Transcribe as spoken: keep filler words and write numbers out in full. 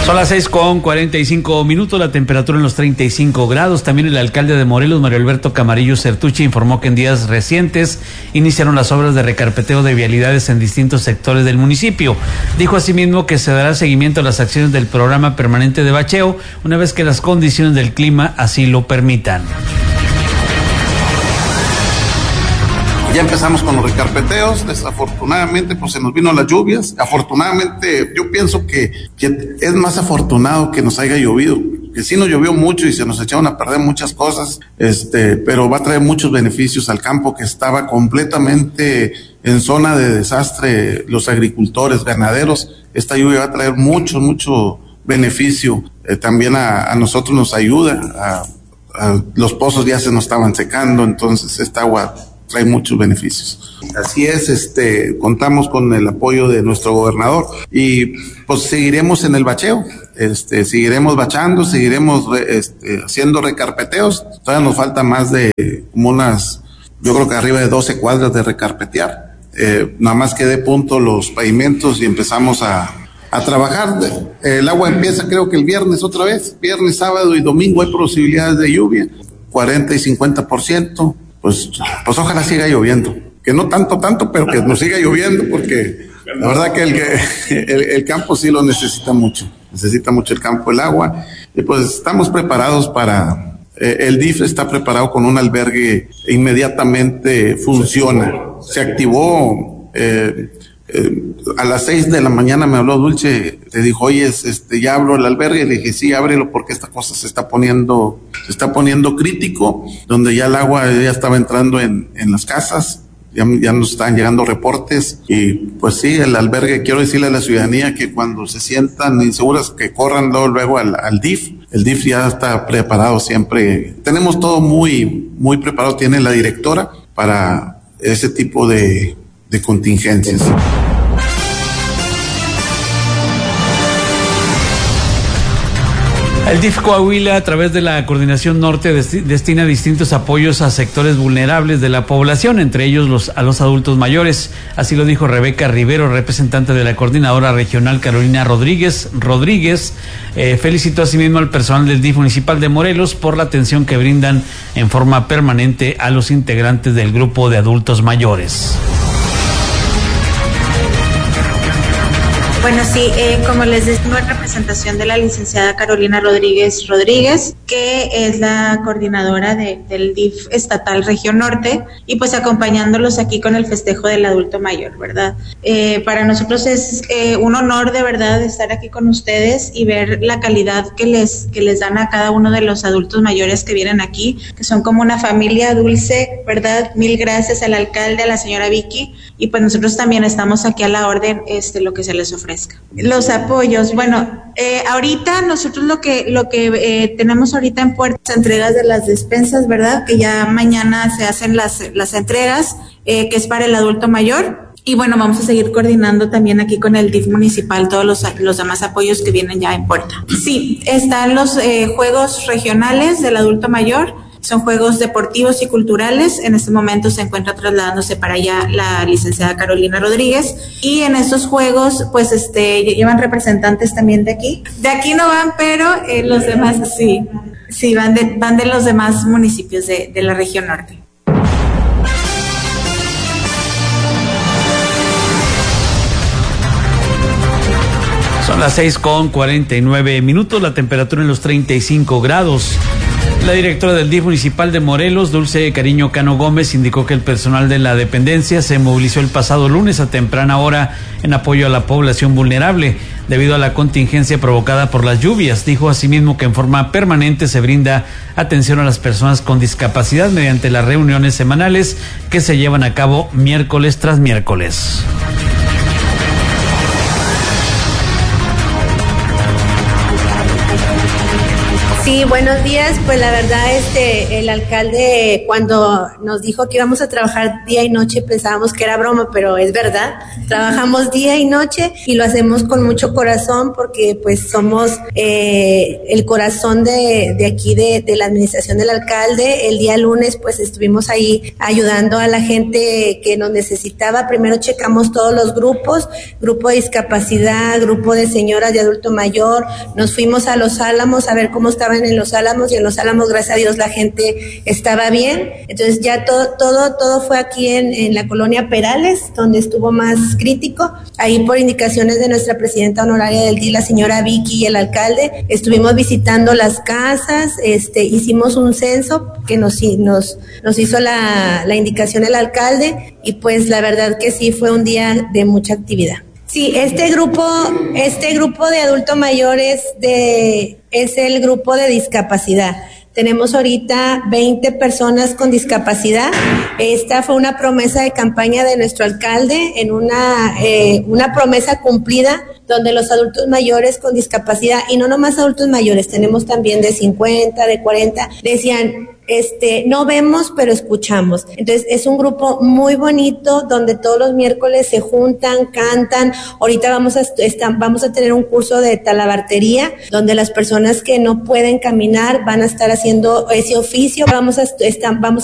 Son las seis con cuarenta y cinco minutos, la temperatura en los treinta y cinco grados. También el alcalde de Morelos, Mario Alberto Camarillo Certucci, informó que en días recientes iniciaron las obras de recarpeteo de vialidades en distintos sectores del municipio. Dijo asimismo que se dará seguimiento a las acciones del programa permanente de bacheo una vez que las condiciones del clima así lo permitan. Ya empezamos con los recarpeteos, desafortunadamente pues se nos vino las lluvias. Afortunadamente yo pienso que, que es más afortunado que nos haya llovido, que sí nos llovió mucho y se nos echaron a perder muchas cosas, este, pero va a traer muchos beneficios al campo que estaba completamente en zona de desastre, los agricultores, ganaderos. Esta lluvia va a traer mucho, mucho beneficio, eh, también a, a nosotros nos ayuda, a, a, los pozos ya se nos estaban secando, entonces esta agua trae muchos beneficios. Así es, este, contamos con el apoyo de nuestro gobernador y pues seguiremos en el bacheo, este, seguiremos bachando, seguiremos re, este, haciendo recarpeteos. Todavía nos falta más de como unas, yo creo que arriba de doce cuadras de recarpetear. Eh, nada más que dé punto los pavimentos y empezamos a, a trabajar. El agua empieza creo que el viernes otra vez, viernes, sábado y domingo hay posibilidades de lluvia, cuarenta y cincuenta por ciento. Pues, pues ojalá siga lloviendo, que no tanto, tanto, pero que nos siga lloviendo, porque la verdad que el, el, el campo sí lo necesita mucho, necesita mucho el campo, el agua, y pues estamos preparados para, eh, el D I F está preparado con un albergue, inmediatamente funciona, se activó, eh, eh, a las seis de la mañana me habló Dulce, le dijo, oye, este, ya abro el albergue, le dije, sí, ábrelo porque esta cosa se está poniendo, se está poniendo crítico, donde ya el agua ya estaba entrando en, en las casas, ya, ya nos están llegando reportes, y pues sí, el albergue, quiero decirle a la ciudadanía que cuando se sientan inseguras, que corran luego, luego al, al D I F, el D I F ya está preparado siempre, tenemos todo muy, muy preparado, tiene la directora para ese tipo de, de contingencias. El D I F Coahuila, a través de la Coordinación Norte, desti- destina distintos apoyos a sectores vulnerables de la población, entre ellos los, a los adultos mayores. Así lo dijo Rebeca Rivero, representante de la Coordinadora Regional Carolina Rodríguez. Rodríguez eh, felicitó asimismo al personal del D I F Municipal de Morelos por la atención que brindan en forma permanente a los integrantes del grupo de adultos mayores. Bueno, sí, eh, como les decía, en representación de la licenciada Carolina Rodríguez Rodríguez, que es la coordinadora de, del D I F estatal Región Norte, y pues acompañándolos aquí con el festejo del adulto mayor, ¿verdad? Eh, para nosotros es eh, un honor de verdad estar aquí con ustedes y ver la calidad que les, que les dan a cada uno de los adultos mayores que vienen aquí, que son como una familia dulce, ¿verdad? Mil gracias al alcalde, a la señora Vicky, y pues nosotros también estamos aquí a la orden, este, lo que se les ofrezca. Los apoyos, bueno, eh, ahorita nosotros lo que lo que eh, tenemos ahorita en puertas, entregas de las despensas, ¿verdad? Que ya mañana se hacen las las entregas, eh, que es para el adulto mayor. Y bueno, vamos a seguir coordinando también aquí con el D I F municipal todos los, los demás apoyos que vienen ya en puerta. Sí, están los eh, juegos regionales del adulto mayor. Son juegos deportivos y culturales. En este momento se encuentra trasladándose para allá la licenciada Carolina Rodríguez. Y en estos juegos, pues, este, llevan representantes también de aquí. De aquí no van, pero eh, los demás sí. Sí, van de, van de los demás municipios de, de la región norte. Son las seis con cuarenta y nueve minutos, la temperatura en los treinta y cinco grados. La directora del D I F municipal de Morelos, Dulce Cariño Cano Gómez, indicó que el personal de la dependencia se movilizó el pasado lunes a temprana hora en apoyo a la población vulnerable debido a la contingencia provocada por las lluvias. Dijo asimismo que en forma permanente se brinda atención a las personas con discapacidad mediante las reuniones semanales que se llevan a cabo miércoles tras miércoles. Sí, buenos días. Pues la verdad, este, el alcalde cuando nos dijo que íbamos a trabajar día y noche pensábamos que era broma, pero es verdad. Trabajamos día y noche y lo hacemos con mucho corazón porque pues somos eh, el corazón de, de aquí de, de la administración del alcalde. El día lunes pues estuvimos ahí ayudando a la gente que nos necesitaba. Primero checamos todos los grupos, grupo de discapacidad, grupo de señoras de adulto mayor. Nos fuimos a Los Álamos a ver cómo estaban en Los Álamos y en Los Álamos, gracias a Dios, la gente estaba bien. Entonces ya todo todo todo fue aquí en, en la colonia Perales, donde estuvo más crítico. Ahí por indicaciones de nuestra presidenta honoraria del D I, la señora Vicky, y el alcalde, estuvimos visitando las casas, este, hicimos un censo que nos, nos, nos hizo la, la indicación el alcalde y pues la verdad que sí fue un día de mucha actividad. Sí, este grupo, este grupo de adultos mayores de, es el grupo de discapacidad. Tenemos ahorita veinte personas con discapacidad. Esta fue una promesa de campaña de nuestro alcalde, en una, eh, una promesa cumplida, donde los adultos mayores con discapacidad, y no nomás adultos mayores, tenemos también de cincuenta, de cuarenta, decían, este, no vemos, pero escuchamos. Entonces, es un grupo muy bonito, donde todos los miércoles se juntan, cantan. Ahorita vamos a, está, vamos a tener un curso de talabartería, donde las personas que no pueden caminar van a estar haciendo ese oficio. Vamos a, está, vamos a